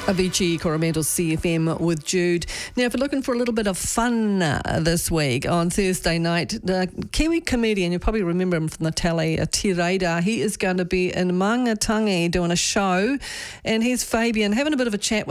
Avicii, Coromandel CFM with Jude. Now, if you're looking for a little bit of fun this week on Thursday night, the Kiwi comedian, you'll probably remember him from the telly, Tireda, he is going to be in Mangatangi doing a show, and here's Fabian having a bit of a chat with